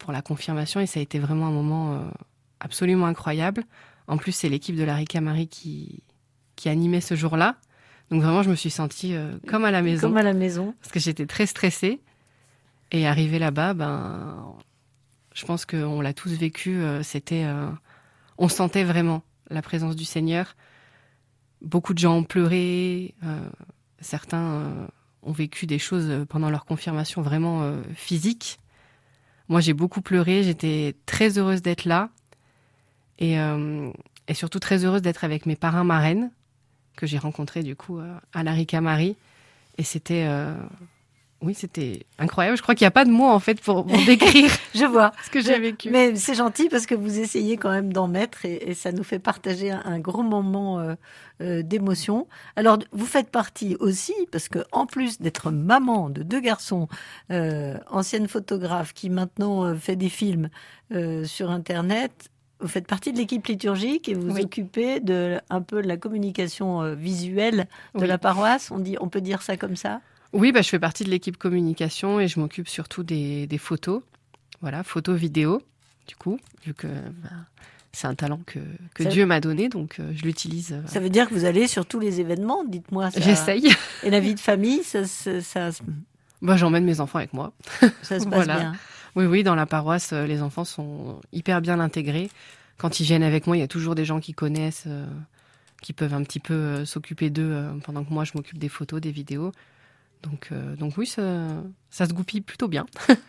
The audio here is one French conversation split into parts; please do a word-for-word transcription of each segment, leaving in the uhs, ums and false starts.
pour la confirmation et ça a été vraiment un moment euh, absolument incroyable. En plus, c'est l'équipe de l'Arica Marie qui, qui animait ce jour-là. Donc vraiment, je me suis sentie euh, comme à la maison. Comme à la maison. Parce que j'étais très stressée. Et arrivé là-bas, ben, je pense qu'on l'a tous vécu. Euh, c'était, euh, on sentait vraiment la présence du Seigneur. Beaucoup de gens ont pleuré. Euh, certains euh, ont vécu des choses pendant leur confirmation vraiment euh, physiques. Moi, j'ai beaucoup pleuré. J'étais très heureuse d'être là. Et, euh, et surtout très heureuse d'être avec mes parrains marraines que j'ai rencontrés du coup euh, à l'Arica Marie. Et c'était... Euh, Oui, c'était incroyable. Je crois qu'il n'y a pas de mots, en fait, pour, pour décrire Je vois ce que j'ai vécu. Mais c'est gentil parce que vous essayez quand même d'en mettre et, et ça nous fait partager un, un gros moment euh, euh, d'émotion. Alors, vous faites partie aussi, parce que en plus d'être maman de deux garçons, euh, ancienne photographe qui maintenant euh, fait des films euh, sur Internet, vous faites partie de l'équipe liturgique et vous Oui. occupez de un peu de la communication euh, visuelle de Oui. la paroisse. On dit, on peut dire ça comme ça? Oui, bah, je fais partie de l'équipe communication et je m'occupe surtout des, des photos. Voilà, photos, vidéos, du coup, vu que bah, c'est un talent que, que Ça- Dieu m'a donné, donc euh, je l'utilise. euh, Ça veut dire que vous allez sur tous les événements, dites-moi. Ça... J'essaye. Et la vie de famille, ça, ça, ça, Bah, j'emmène mes enfants avec moi. ça se passe Voilà. bien. Oui, oui, dans la paroisse, euh, les enfants sont hyper bien intégrés. Quand ils viennent avec moi, il y a toujours des gens qui connaissent, euh, qui peuvent un petit peu euh, s'occuper d'eux euh, pendant que moi, je m'occupe des photos, des vidéos. Donc, euh, donc oui, ça, ça se goupille plutôt bien.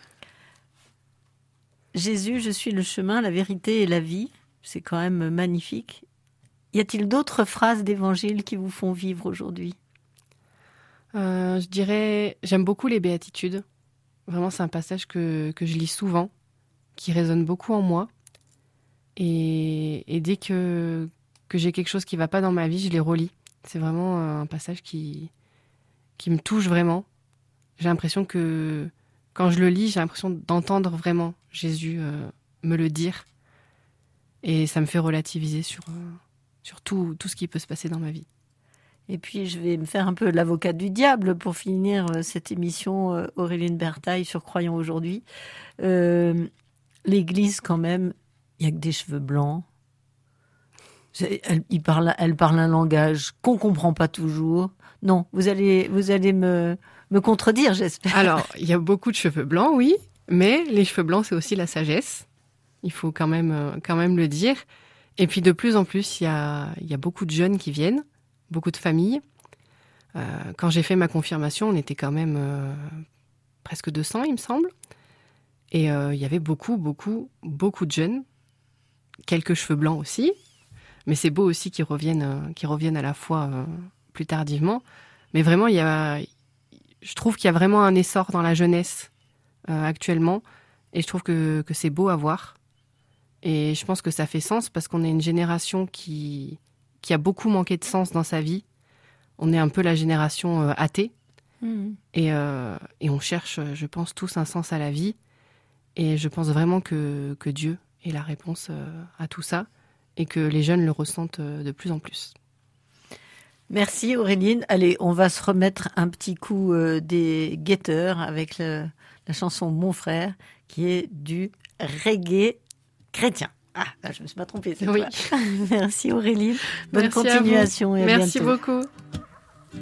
Jésus, je suis le chemin, la vérité et la vie. C'est quand même magnifique. Y a-t-il d'autres phrases d'évangile qui vous font vivre aujourd'hui? Euh, je dirais, j'aime beaucoup les béatitudes. Vraiment, c'est un passage que, que je lis souvent, qui résonne beaucoup en moi. Et, et dès que, que j'ai quelque chose qui ne va pas dans ma vie, je les relis. C'est vraiment euh, un passage qui, qui me touche vraiment. J'ai l'impression que quand je le lis, j'ai l'impression d'entendre vraiment Jésus euh, me le dire. Et ça me fait relativiser sur, euh, sur tout, tout ce qui peut se passer dans ma vie. Et puis, je vais me faire un peu l'avocat du diable pour finir euh, cette émission euh, Auréline Bertaille sur Croyons aujourd'hui. Euh, L'Église, quand même, il n'y a que des cheveux blancs. C'est- Elle, il parle, elle parle un langage qu'on ne comprend pas toujours. Non, vous allez, vous allez me, me contredire, j'espère. Alors, il y a beaucoup de cheveux blancs, oui, mais les cheveux blancs, c'est aussi la sagesse. Il faut quand même, euh, quand même le dire. Et puis, de plus en plus, il y a, il y a beaucoup de jeunes qui viennent, beaucoup de familles. Euh, quand j'ai fait ma confirmation, on était quand même euh, presque deux cents, il me semble. Et euh, il y avait beaucoup, beaucoup, beaucoup de jeunes. Quelques cheveux blancs aussi. Mais c'est beau aussi qu'ils reviennent, euh, qu'ils reviennent à la fois euh, plus tardivement. Mais vraiment, il y a, je trouve qu'il y a vraiment un essor dans la jeunesse euh, actuellement. Et je trouve que, que c'est beau à voir. Et je pense que ça fait sens parce qu'on est une génération qui, qui a beaucoup manqué de sens dans sa vie. On est un peu la génération euh, athée. Mmh. Et, euh, et on cherche, je pense, tous un sens à la vie. Et je pense vraiment que, que Dieu est la réponse euh, à tout ça. Et que les jeunes le ressentent euh, de plus en plus. Merci Auréline. Allez, on va se remettre un petit coup euh, des guetteurs avec le- la chanson Mon frère, qui est du reggae chrétien. Ah, là, je me suis pas trompée cette Oui. fois. Merci Auréline. Bonne Merci à vous. continuation et à Merci bientôt. beaucoup.